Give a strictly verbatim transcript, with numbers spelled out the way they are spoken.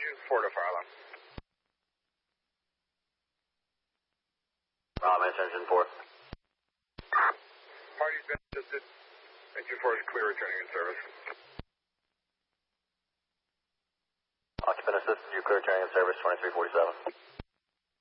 engine four to fire alarm. Um, it's engine four. Party's been assisted. Engine four is clear, returning in service. Occupant assisted, you clear, returning in service, twenty-three forty-seven.